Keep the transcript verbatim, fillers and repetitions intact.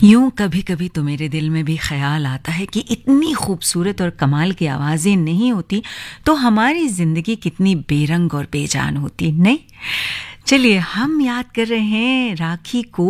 यूं कभी कभी तो मेरे दिल में भी ख्याल आता है कि इतनी खूबसूरत और कमाल की आवाज़ें नहीं होती तो हमारी ज़िंदगी कितनी बेरंग और बेजान होती, नहीं? चलिए, हम याद कर रहे हैं राखी को